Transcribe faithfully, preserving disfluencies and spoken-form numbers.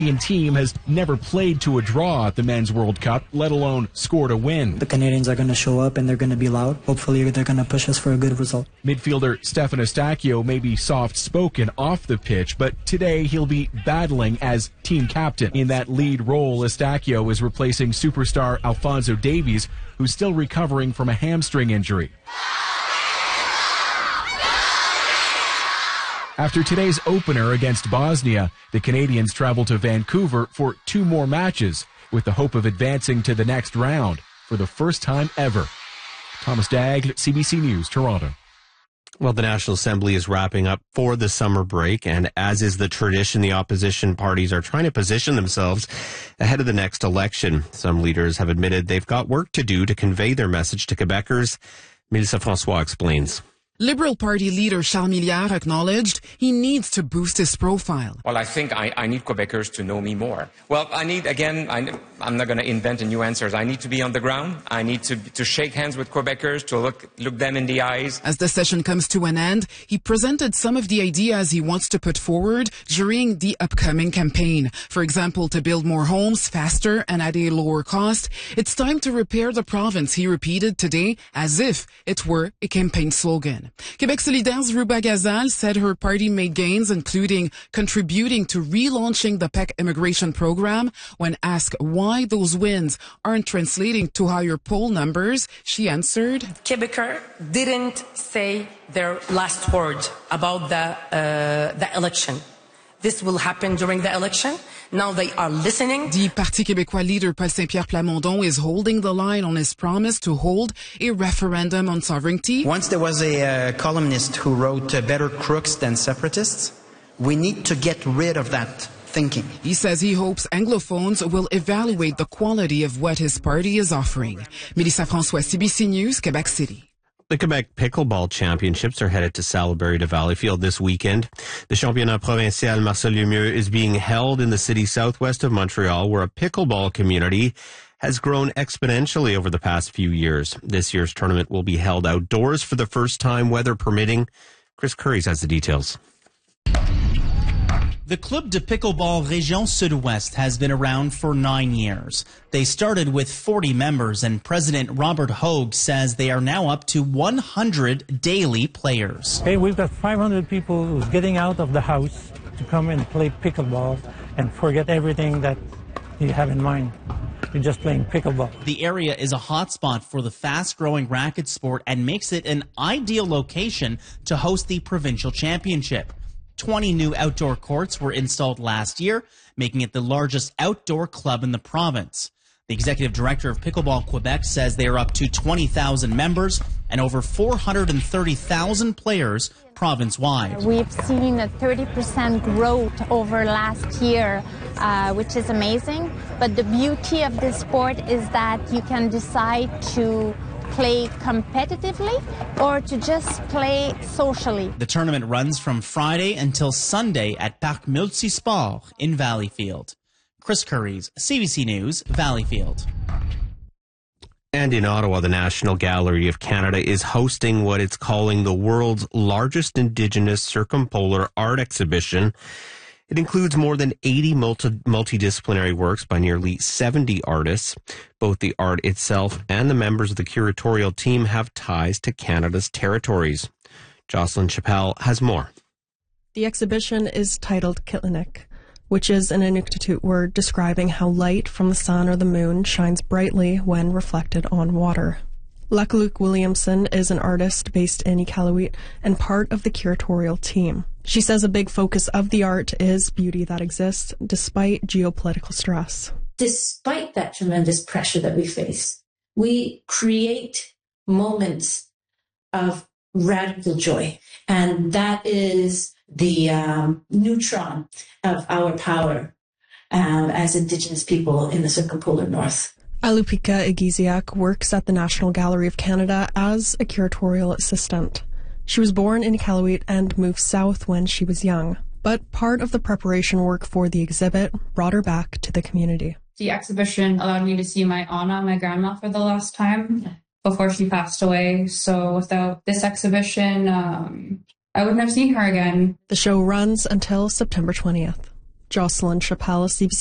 Canadian team has never played to a draw at the Men's World Cup, let alone scored a win. The Canadians are going to show up and they're going to be loud. Hopefully they're going to push us for a good result. Midfielder Stefan Eustáquio may be soft-spoken off the pitch, but today he'll be battling as team captain. In that lead role, Eustáquio is replacing superstar Alphonso Davies, who's still recovering from a hamstring injury. After today's opener against Bosnia, the Canadians travel to Vancouver for two more matches with the hope of advancing to the next round for the first time ever. Thomas Dagg, C B C News, Toronto. Well, the National Assembly is wrapping up for the summer break, and as is the tradition, the opposition parties are trying to position themselves ahead of the next election. Some leaders have admitted they've got work to do to convey their message to Quebecers. Mélissa François explains. Liberal Party leader Charles Milliard acknowledged he needs to boost his profile. Well, I think I, I need Quebecers to know me more. Well, I need, again, I, I'm not going to invent a new answers. I need to be on the ground. I need to, to shake hands with Quebecers, to look, look them in the eyes. As the session comes to an end, he presented some of the ideas he wants to put forward during the upcoming campaign. For example, to build more homes faster and at a lower cost. It's time to repair the province, he repeated today, as if it were a campaign slogan. Quebec Solidaires' Ruba Gazal said her party made gains, including contributing to relaunching the P E C immigration program. When asked why those wins aren't translating to higher poll numbers, she answered, Quebecers didn't say their last word about the, uh, the election. This will happen during the election. Now they are listening. The Parti québécois leader Paul Saint-Pierre Plamondon is holding the line on his promise to hold a referendum on sovereignty. Once there was a uh, columnist who wrote uh, better crooks than separatists. We need to get rid of that thinking. He says he hopes Anglophones will evaluate the quality of what his party is offering. Mélissa François, C B C News, Quebec City. The Quebec Pickleball Championships are headed to Salaberry to Valleyfield this weekend. The Championnat Provincial Marcel Lemieux is being held in the city southwest of Montreal, where a pickleball community has grown exponentially over the past few years. This year's tournament will be held outdoors for the first time, weather permitting. Chris Curries has the details. The Club de Pickleball Région Sud-Ouest has been around for nine years. They started with forty members, and President Robert Hogue says they are now up to one hundred daily players. Hey, we've got five hundred people who's getting out of the house to come and play pickleball and forget everything that you have in mind. You're just playing pickleball. The area is a hotspot for the fast-growing racket sport and makes it an ideal location to host the provincial championship. twenty new outdoor courts were installed last year, making it the largest outdoor club in the province. The executive director of Pickleball Quebec says they are up to twenty thousand members and over four hundred thirty thousand players province-wide. We've seen a thirty percent growth over last year, uh, which is amazing. But the beauty of this sport is that you can decide to play competitively or to just play socially. The tournament runs from Friday until Sunday at Parc Multisport in Valleyfield. Chris Curries, C B C News, Valleyfield. And in Ottawa, the National Gallery of Canada is hosting what it's calling the world's largest Indigenous circumpolar art exhibition. It includes more than eighty multi- multidisciplinary works by nearly seventy artists. Both the art itself and the members of the curatorial team have ties to Canada's territories. Jocelyn Chappelle has more. The exhibition is titled Kitlinik, which is an Inuktitut word describing how light from the sun or the moon shines brightly when reflected on water. Lakaluk Williamson is an artist based in Iqaluit and part of the curatorial team. She says a big focus of the art is beauty that exists despite geopolitical stress. Despite that tremendous pressure that we face, we create moments of radical joy. And that is the um, neutron of our power um, as Indigenous people in the circumpolar North. Alupika Igiziak works at the National Gallery of Canada as a curatorial assistant. She was born in Iqaluit and moved south when she was young, but part of the preparation work for the exhibit brought her back to the community. The exhibition allowed me to see my Anna, my grandma, for the last time before she passed away. So without this exhibition, um, I wouldn't have seen her again. The show runs until September twentieth. Jocelyn Chappelle, C B C